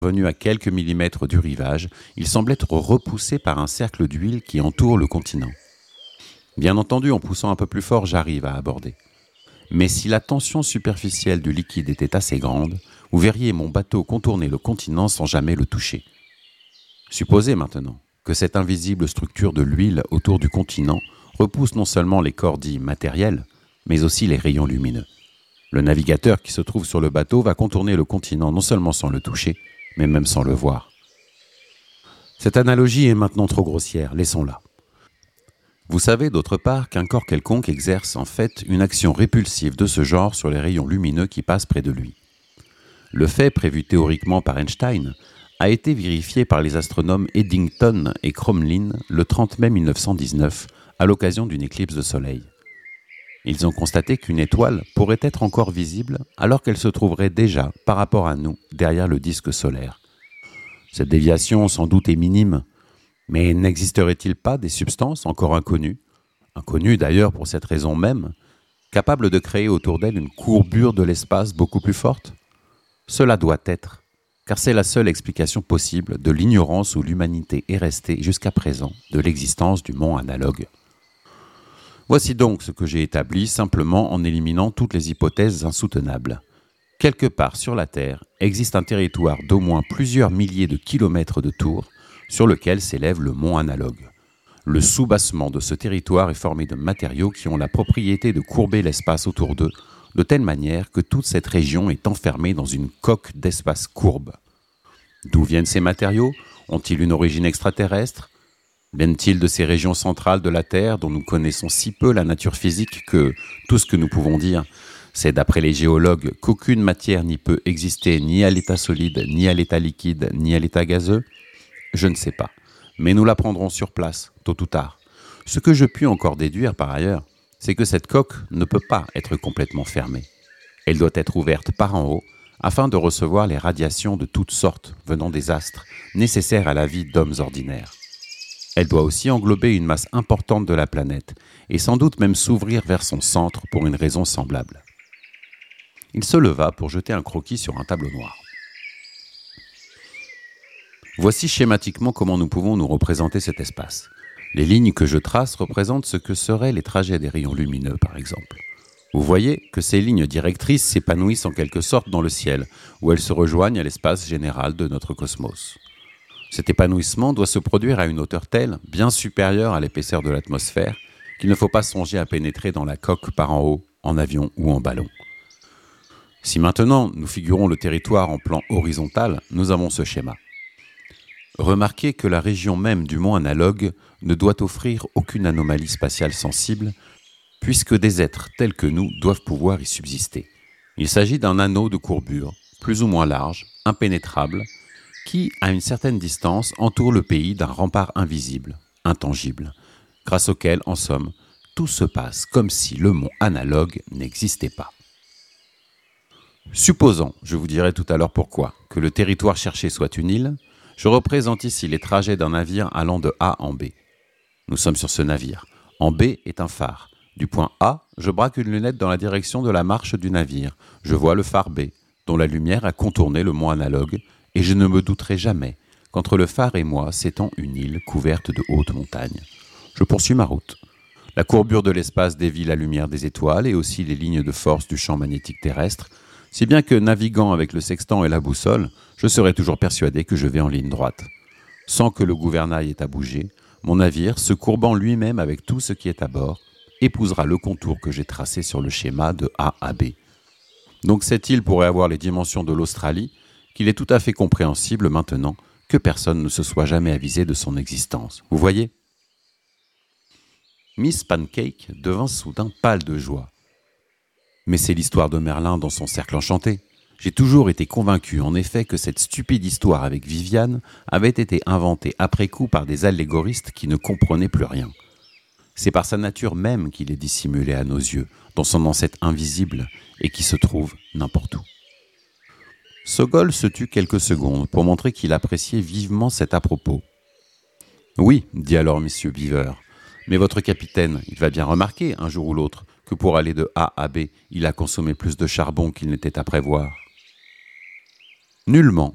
Venu à quelques millimètres du rivage, il semble être repoussé par un cercle d'huile qui entoure le continent. Bien entendu, en poussant un peu plus fort, j'arrive à aborder. Mais si la tension superficielle du liquide était assez grande, vous verriez mon bateau contourner le continent sans jamais le toucher. Supposez maintenant que cette invisible structure de l'huile autour du continent repousse non seulement les corps dits matériels, mais aussi les rayons lumineux. Le navigateur qui se trouve sur le bateau va contourner le continent non seulement sans le toucher, mais même sans le voir. Cette analogie est maintenant trop grossière, laissons-la. Vous savez d'autre part qu'un corps quelconque exerce en fait une action répulsive de ce genre sur les rayons lumineux qui passent près de lui. Le fait, prévu théoriquement par Einstein, a été vérifié par les astronomes Eddington et Crommelin le 30 mai 1919 à l'occasion d'une éclipse de soleil. Ils ont constaté qu'une étoile pourrait être encore visible alors qu'elle se trouverait déjà, par rapport à nous, derrière le disque solaire. Cette déviation sans doute est minime, mais n'existerait-il pas des substances encore inconnues d'ailleurs pour cette raison même, capables de créer autour d'elles une courbure de l'espace beaucoup plus forte ? Cela doit être, car c'est la seule explication possible de l'ignorance où l'humanité est restée jusqu'à présent de l'existence du mont analogue. Voici donc ce que j'ai établi simplement en éliminant toutes les hypothèses insoutenables. Quelque part sur la Terre existe un territoire d'au moins plusieurs milliers de kilomètres de tour sur lequel s'élève le mont analogue. Le soubassement de ce territoire est formé de matériaux qui ont la propriété de courber l'espace autour d'eux de telle manière que toute cette région est enfermée dans une coque d'espace courbe. D'où viennent ces matériaux ? Ont-ils une origine extraterrestre ? Viennent-ils de ces régions centrales de la Terre dont nous connaissons si peu la nature physique que tout ce que nous pouvons dire, c'est d'après les géologues qu'aucune matière n'y peut exister ni à l'état solide, ni à l'état liquide, ni à l'état gazeux ? Je ne sais pas, mais nous l'apprendrons sur place, tôt ou tard. Ce que je puis encore déduire par ailleurs, c'est que cette coque ne peut pas être complètement fermée. Elle doit être ouverte par en haut afin de recevoir les radiations de toutes sortes venant des astres nécessaires à la vie d'hommes ordinaires. Elle doit aussi englober une masse importante de la planète et sans doute même s'ouvrir vers son centre pour une raison semblable. Il se leva pour jeter un croquis sur un tableau noir. Voici schématiquement comment nous pouvons nous représenter cet espace. Les lignes que je trace représentent ce que seraient les trajets des rayons lumineux, par exemple. Vous voyez que ces lignes directrices s'épanouissent en quelque sorte dans le ciel, où elles se rejoignent à l'espace général de notre cosmos. Cet épanouissement doit se produire à une hauteur telle, bien supérieure à l'épaisseur de l'atmosphère, qu'il ne faut pas songer à pénétrer dans la coque par en haut, en avion ou en ballon. Si maintenant nous figurons le territoire en plan horizontal, nous avons ce schéma. Remarquez que la région même du mont analogue ne doit offrir aucune anomalie spatiale sensible, puisque des êtres tels que nous doivent pouvoir y subsister. Il s'agit d'un anneau de courbure, plus ou moins large, impénétrable, qui, à une certaine distance, entoure le pays d'un rempart invisible, intangible, grâce auquel, en somme, tout se passe comme si le mont analogue n'existait pas. Supposons, je vous dirai tout à l'heure pourquoi, que le territoire cherché soit une île, je représente ici les trajets d'un navire allant de A en B. Nous sommes sur ce navire. En B est un phare. Du point A, je braque une lunette dans la direction de la marche du navire. Je vois le phare B, dont la lumière a contourné le mont analogue, et je ne me douterai jamais qu'entre le phare et moi s'étend une île couverte de hautes montagnes. Je poursuis ma route. La courbure de l'espace dévie la lumière des étoiles et aussi les lignes de force du champ magnétique terrestre, si bien que, naviguant avec le sextant et la boussole, je serai toujours persuadé que je vais en ligne droite. Sans que le gouvernail ait à bouger, mon navire, se courbant lui-même avec tout ce qui est à bord, épousera le contour que j'ai tracé sur le schéma de A à B. Donc cette île pourrait avoir les dimensions de l'Australie, qu'il est tout à fait compréhensible maintenant que personne ne se soit jamais avisé de son existence. Vous voyez ? Miss Pancake devint soudain pâle de joie. Mais c'est l'histoire de Merlin dans son cercle enchanté. J'ai toujours été convaincu, en effet, que cette stupide histoire avec Viviane avait été inventée après coup par des allégoristes qui ne comprenaient plus rien. C'est par sa nature même qu'il est dissimulé à nos yeux, dans son ancêtre invisible, et qui se trouve n'importe où. Sogol se tut quelques secondes pour montrer qu'il appréciait vivement cet à-propos. « Oui, dit alors M. Beaver, mais votre capitaine, il va bien remarquer, un jour ou l'autre, que pour aller de A à B, il a consommé plus de charbon qu'il n'était à prévoir. » « Nullement,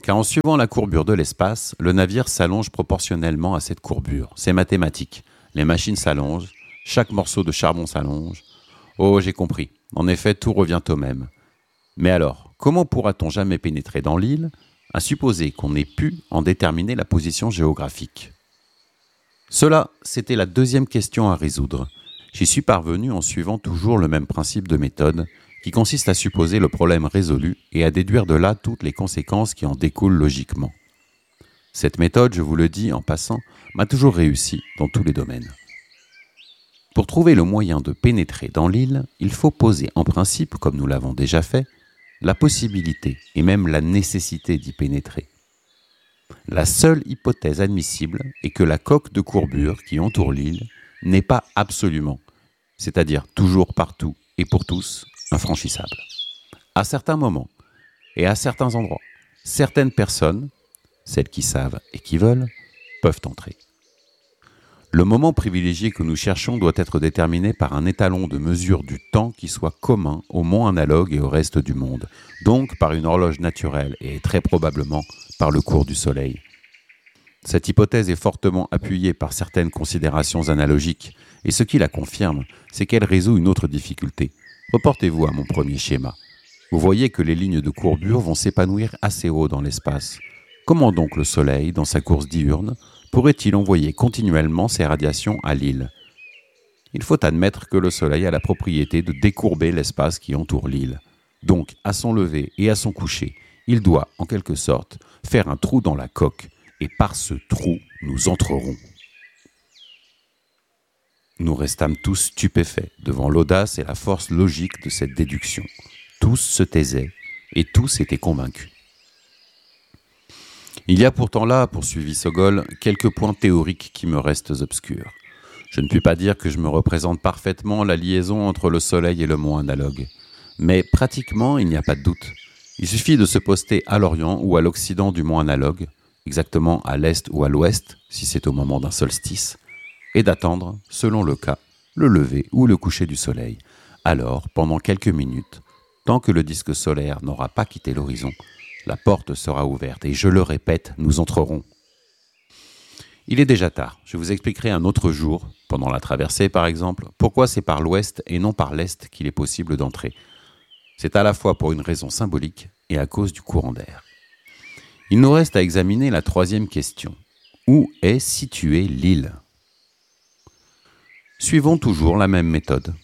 Car en suivant la courbure de l'espace, le navire s'allonge proportionnellement à cette courbure. C'est mathématique. Les machines s'allongent, chaque morceau de charbon s'allonge. Oh, j'ai compris. En effet, tout revient au même. Mais alors, comment pourra-t-on jamais pénétrer dans l'île, à supposer qu'on ait pu en déterminer la position géographique ? Cela, c'était la deuxième question à résoudre. J'y suis parvenu en suivant toujours le même principe de méthode, qui consiste à supposer le problème résolu et à déduire de là toutes les conséquences qui en découlent logiquement. Cette méthode, je vous le dis en passant, m'a toujours réussi dans tous les domaines. Pour trouver le moyen de pénétrer dans l'île, il faut poser en principe, comme nous l'avons déjà fait, la possibilité et même la nécessité d'y pénétrer. La seule hypothèse admissible est que la coque de courbure qui entoure l'île n'est pas absolument, c'est-à-dire toujours partout et pour tous, infranchissable. À certains moments et à certains endroits, certaines personnes, celles qui savent et qui veulent, peuvent entrer. Le moment privilégié que nous cherchons doit être déterminé par un étalon de mesure du temps qui soit commun au monde analogue et au reste du monde, donc par une horloge naturelle et très probablement par le cours du Soleil. Cette hypothèse est fortement appuyée par certaines considérations analogiques, et ce qui la confirme, c'est qu'elle résout une autre difficulté. Reportez-vous à mon premier schéma. Vous voyez que les lignes de courbure vont s'épanouir assez haut dans l'espace. Comment donc le Soleil, dans sa course diurne, pourrait-il envoyer continuellement ses radiations à l'île ? Il faut admettre que le Soleil a la propriété de décourber l'espace qui entoure l'île. Donc, à son lever et à son coucher, il doit, en quelque sorte, faire un trou dans la coque, et par ce trou, nous entrerons. Nous restâmes tous stupéfaits devant l'audace et la force logique de cette déduction. Tous se taisaient, et tous étaient convaincus. Il y a pourtant là, poursuivit Sogol, quelques points théoriques qui me restent obscurs. Je ne puis pas dire que je me représente parfaitement la liaison entre le Soleil et le monde analogue. Mais pratiquement, il n'y a pas de doute. Il suffit de se poster à l'Orient ou à l'Occident du monde analogue, exactement à l'Est ou à l'Ouest, si c'est au moment d'un solstice, et d'attendre, selon le cas, le lever ou le coucher du Soleil. Alors, pendant quelques minutes, tant que le disque solaire n'aura pas quitté l'horizon, la porte sera ouverte et, je le répète, nous entrerons. Il est déjà tard. Je vous expliquerai un autre jour, pendant la traversée par exemple, pourquoi c'est par l'ouest et non par l'est qu'il est possible d'entrer. C'est à la fois pour une raison symbolique et à cause du courant d'air. Il nous reste à examiner la troisième question. Où est située l'île ? Suivons toujours la même méthode.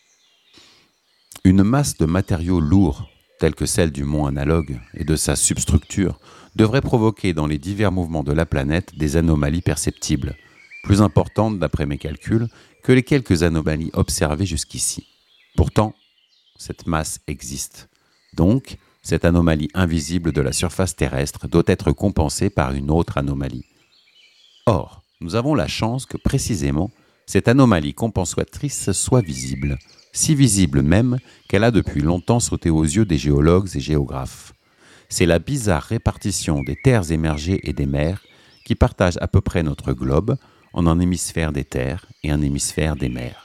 Une masse de matériaux lourds, telle que celle du monde analogue et de sa substructure, devrait provoquer dans les divers mouvements de la planète des anomalies perceptibles, plus importantes d'après mes calculs que les quelques anomalies observées jusqu'ici. Pourtant, cette masse existe. Donc, cette anomalie invisible de la surface terrestre doit être compensée par une autre anomalie. Or, nous avons la chance que précisément, cette anomalie compensatrice soit visible, si visible même qu'elle a depuis longtemps sauté aux yeux des géologues et géographes. C'est la bizarre répartition des terres émergées et des mers qui partagent à peu près notre globe en un hémisphère des terres et un hémisphère des mers.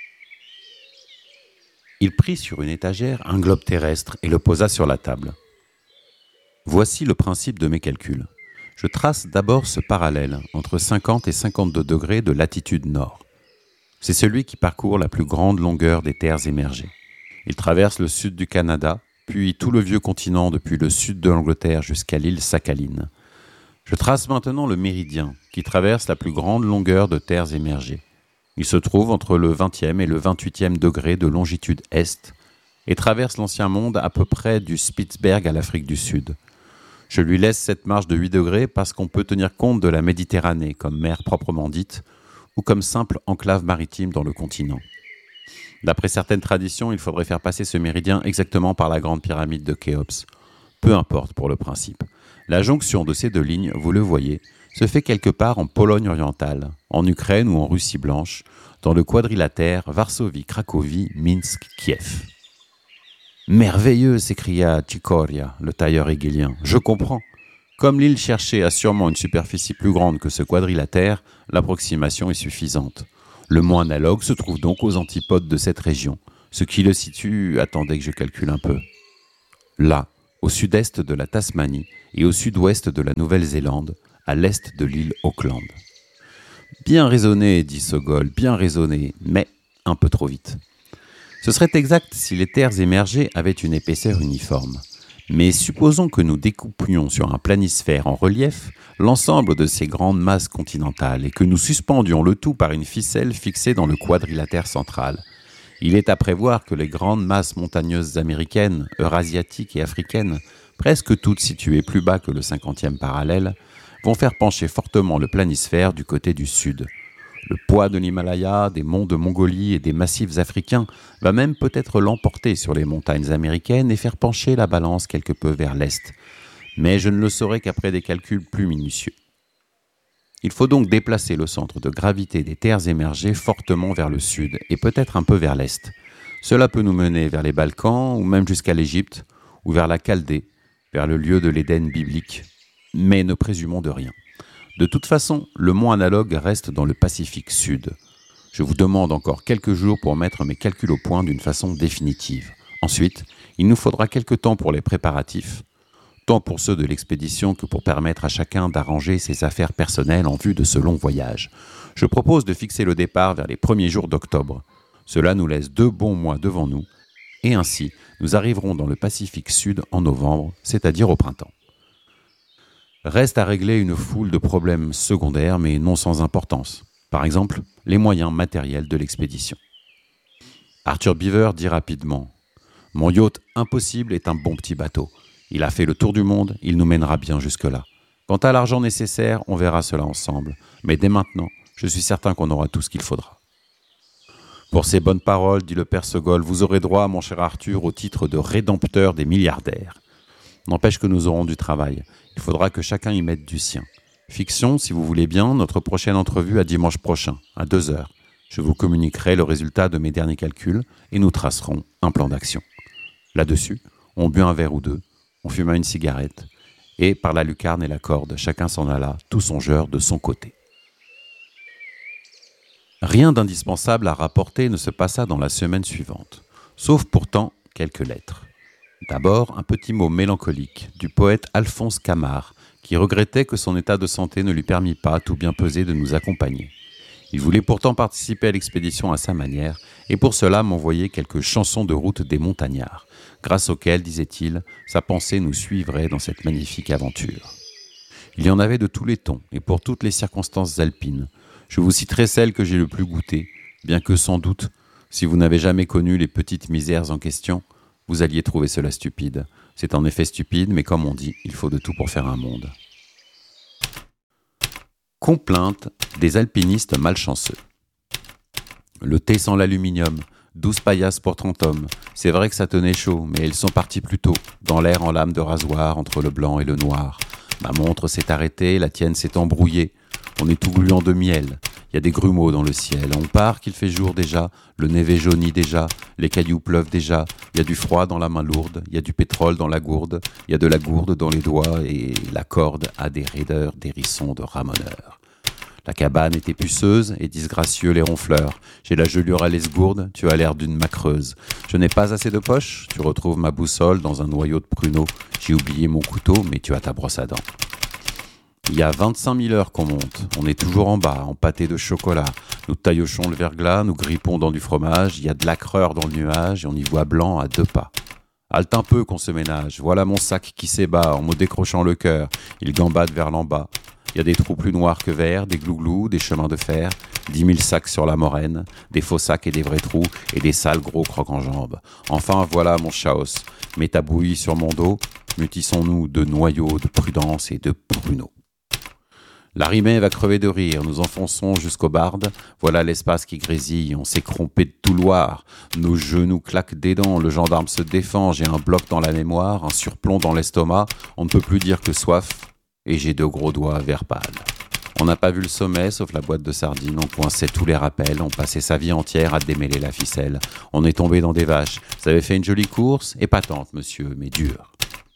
Il prit sur une étagère un globe terrestre et le posa sur la table. Voici le principe de mes calculs. Je trace d'abord ce parallèle entre 50 et 52 degrés de latitude nord. C'est celui qui parcourt la plus grande longueur des terres émergées. Il traverse le sud du Canada, puis tout le vieux continent depuis le sud de l'Angleterre jusqu'à l'île Sakhaline. Je trace maintenant le méridien, qui traverse la plus grande longueur de terres émergées. Il se trouve entre le 20e et le 28e degré de longitude est et traverse l'ancien monde à peu près du Spitzberg à l'Afrique du Sud. Je lui laisse cette marge de 8 degrés parce qu'on peut tenir compte de la Méditerranée comme mer proprement dite ou comme simple enclave maritime dans le continent. D'après certaines traditions, il faudrait faire passer ce méridien exactement par la grande pyramide de Khéops. Peu importe pour le principe. La jonction de ces deux lignes, vous le voyez, se fait quelque part en Pologne orientale, en Ukraine ou en Russie blanche, dans le quadrilatère Varsovie-Cracovie-Minsk-Kiev. « Merveilleux !» s'écria Tchikoria, le tailleur hégélien. « Je comprends. Comme l'île cherchée a sûrement une superficie plus grande que ce quadrilatère, l'approximation est suffisante. Le mont analogue se trouve donc aux antipodes de cette région, ce qui le situe, attendez que je calcule un peu, là, au sud-est de la Tasmanie et au sud-ouest de la Nouvelle-Zélande, à l'est de l'île Auckland. Bien raisonné, dit Sogol, bien raisonné, mais un peu trop vite. Ce serait exact si les terres émergées avaient une épaisseur uniforme. Mais supposons que nous découpions sur un planisphère en relief l'ensemble de ces grandes masses continentales et que nous suspendions le tout par une ficelle fixée dans le quadrilatère central. Il est à prévoir que les grandes masses montagneuses américaines, eurasiatiques et africaines, presque toutes situées plus bas que le 50e parallèle, vont faire pencher fortement le planisphère du côté du sud. Le poids de l'Himalaya, des monts de Mongolie et des massifs africains va même peut-être l'emporter sur les montagnes américaines et faire pencher la balance quelque peu vers l'est. Mais je ne le saurai qu'après des calculs plus minutieux. Il faut donc déplacer le centre de gravité des terres émergées fortement vers le sud et peut-être un peu vers l'est. Cela peut nous mener vers les Balkans ou même jusqu'à l'Égypte ou vers la Chaldée, vers le lieu de l'Éden biblique. Mais ne présumons de rien. De toute façon, le mont analogue reste dans le Pacifique Sud. Je vous demande encore quelques jours pour mettre mes calculs au point d'une façon définitive. Ensuite, il nous faudra quelque temps pour les préparatifs, tant pour ceux de l'expédition que pour permettre à chacun d'arranger ses affaires personnelles en vue de ce long voyage. Je propose de fixer le départ vers les premiers jours d'octobre. Cela nous laisse 2 bons mois devant nous, et ainsi, nous arriverons dans le Pacifique Sud en novembre, c'est-à-dire au printemps. Reste à régler une foule de problèmes secondaires mais non sans importance. Par exemple, les moyens matériels de l'expédition. Arthur Beaver dit rapidement « Mon yacht impossible est un bon petit bateau. Il a fait le tour du monde, il nous mènera bien jusque-là. Quant à l'argent nécessaire, on verra cela ensemble. Mais dès maintenant, je suis certain qu'on aura tout ce qu'il faudra. » Pour ces bonnes paroles, dit le père Sogol, vous aurez droit, mon cher Arthur, au titre de rédempteur des milliardaires. N'empêche que nous aurons du travail. Il faudra que chacun y mette du sien. Fixons, si vous voulez bien, notre prochaine entrevue à dimanche prochain, à 2h. Je vous communiquerai le résultat de mes derniers calculs et nous tracerons un plan d'action. Là-dessus, on but un verre ou deux, on fuma une cigarette, et par la lucarne et la corde, chacun s'en alla, tout songeur de son côté. Rien d'indispensable à rapporter ne se passa dans la semaine suivante, sauf pourtant quelques lettres. D'abord, un petit mot mélancolique du poète Alphonse Camard, qui regrettait que son état de santé ne lui permit pas, tout bien pesé, de nous accompagner. Il voulait pourtant participer à l'expédition à sa manière, et pour cela m'envoyait quelques chansons de route des montagnards, grâce auxquelles, disait-il, sa pensée nous suivrait dans cette magnifique aventure. Il y en avait de tous les tons, et pour toutes les circonstances alpines. Je vous citerai celle que j'ai le plus goûtée, bien que sans doute, si vous n'avez jamais connu les petites misères en question, vous alliez trouver cela stupide. C'est en effet stupide, mais comme on dit, il faut de tout pour faire un monde. Complainte des alpinistes malchanceux. Le thé sans l'aluminium, 12 paillasses pour 30 hommes. C'est vrai que ça tenait chaud, mais ils sont partis plus tôt, dans l'air en lame de rasoir, entre le blanc et le noir. Ma montre s'est arrêtée, la tienne s'est embrouillée. On est tout gluant de miel. Il y a des grumeaux dans le ciel. On part qu'il fait jour déjà, le névé jaunit déjà, les cailloux pleuvent déjà, il y a du froid dans la main lourde, il y a du pétrole dans la gourde, il y a de la gourde dans les doigts et la corde a des raideurs d'hérissons de ramoneurs. La cabane était puceuse et disgracieux les ronfleurs. J'ai la gelure à l'esgourde, tu as l'air d'une macreuse. Je n'ai pas assez de poche, tu retrouves ma boussole dans un noyau de pruneau. J'ai oublié mon couteau, mais tu as ta brosse à dents. Il y a 25 000 heures qu'on monte. On est toujours en bas, en pâté de chocolat. Nous taillochons le verglas, nous grippons dans du fromage. Il y a de l'acreur dans le nuage et on y voit blanc à 2 pas. Halte un peu qu'on se ménage. Voilà mon sac qui s'ébat en me décrochant le cœur. Il gambade vers l'en bas. Il y a des trous plus noirs que verts, des glouglous, des chemins de fer, 10 000 sacs sur la moraine, des faux sacs et des vrais trous, et des sales gros crocs-en-jambes. Enfin, voilà mon chaos. Mets ta bouillie sur mon dos. Mutissons-nous de noyaux, de prudence et de pruneaux. La rimée va crever de rire, nous enfonçons jusqu'au barde, voilà l'espace qui grésille, on s'est crompé de tout loir, nos genoux claquent des dents, le gendarme se défend, j'ai un bloc dans la mémoire, un surplomb dans l'estomac, on ne peut plus dire que soif, et j'ai 2 gros doigts vert pâle. On n'a pas vu le sommet, sauf la boîte de sardines, on coinçait tous les rappels, on passait sa vie entière à démêler la ficelle, on est tombé dans des vaches, ça avait fait une jolie course, épatante monsieur, mais dure.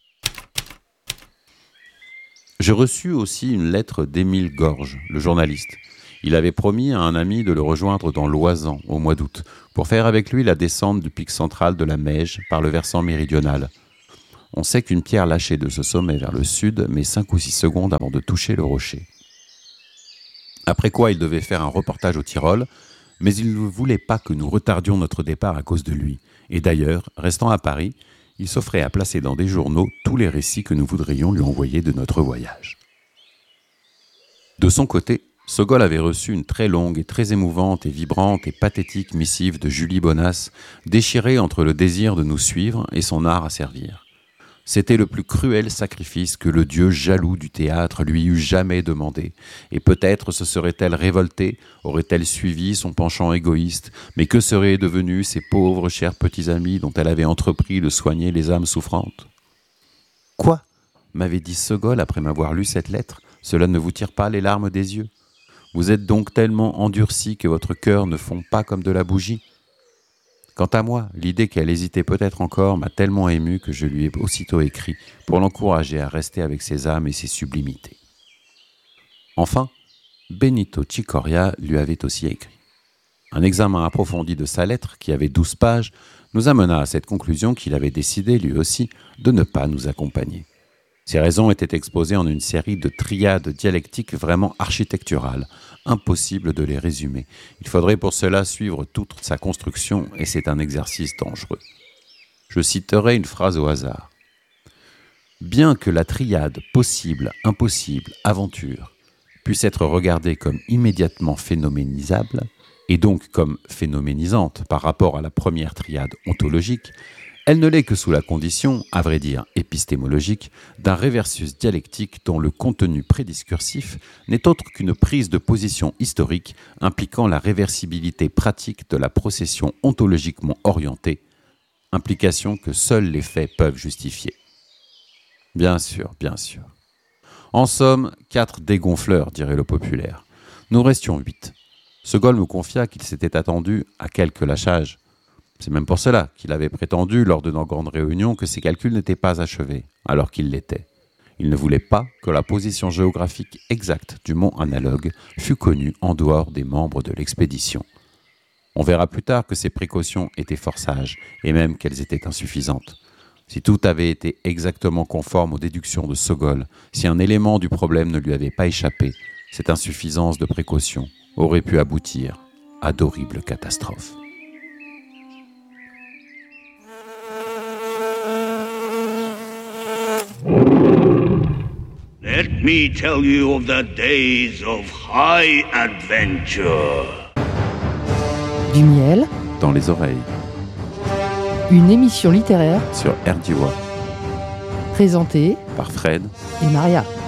J'ai reçu aussi une lettre d'Émile Gorge, le journaliste. Il avait promis à un ami de le rejoindre dans l'Oisans au mois d'août, pour faire avec lui la descente du pic central de la Meije par le versant méridional. On sait qu'une pierre lâchée de ce sommet vers le sud met 5 ou 6 secondes avant de toucher le rocher. Après quoi, il devait faire un reportage au Tyrol, mais il ne voulait pas que nous retardions notre départ à cause de lui. Et d'ailleurs, restant à Paris, il s'offrait à placer dans des journaux tous les récits que nous voudrions lui envoyer de notre voyage. De son côté, Sogol avait reçu une très longue et très émouvante et vibrante et pathétique missive de Julie Bonas, déchirée entre le désir de nous suivre et son art à servir. C'était le plus cruel sacrifice que le dieu jaloux du théâtre lui eût jamais demandé, et peut-être se serait-elle révoltée, aurait-elle suivi son penchant égoïste, mais que seraient devenus ces pauvres chers petits amis dont elle avait entrepris de soigner les âmes souffrantes ? « Quoi » m'avait dit Sogol après m'avoir lu cette lettre, « cela ne vous tire pas les larmes des yeux ? Vous êtes donc tellement endurci que votre cœur ne fond pas comme de la bougie ? Quant à moi, l'idée qu'elle hésitait peut-être encore m'a tellement ému que je lui ai aussitôt écrit pour l'encourager à rester avec ses âmes et ses sublimités. » Enfin, Benito Chicoria lui avait aussi écrit. Un examen approfondi de sa lettre, qui avait 12 pages, nous amena à cette conclusion qu'il avait décidé, lui aussi, de ne pas nous accompagner. Ces raisons étaient exposées en une série de triades dialectiques vraiment architecturales. Impossible de les résumer. Il faudrait pour cela suivre toute sa construction et c'est un exercice dangereux. Je citerai une phrase au hasard. Bien que la triade possible, impossible, aventure puisse être regardée comme immédiatement phénoménisable et donc comme phénoménisante par rapport à la première triade ontologique, elle ne l'est que sous la condition, à vrai dire épistémologique, d'un réversus dialectique dont le contenu prédiscursif n'est autre qu'une prise de position historique impliquant la réversibilité pratique de la procession ontologiquement orientée, implication que seuls les faits peuvent justifier. Bien sûr, bien sûr. En somme, 4 dégonfleurs, dirait le populaire. Nous restions 8. Sogol me confia qu'il s'était attendu à quelques lâchages. C'est même pour cela qu'il avait prétendu, lors de nos grandes réunions, que ses calculs n'étaient pas achevés, alors qu'ils l'étaient. Il ne voulait pas que la position géographique exacte du mont Analogue fût connue en dehors des membres de l'expédition. On verra plus tard que ces précautions étaient fort sages, et même qu'elles étaient insuffisantes. Si tout avait été exactement conforme aux déductions de Sogol, si un élément du problème ne lui avait pas échappé, cette insuffisance de précaution aurait pu aboutir à d'horribles catastrophes. Let me tell you of the days of high adventure. Du miel Dans les oreilles, une émission littéraire sur RDY, présentée par Fred et Maria.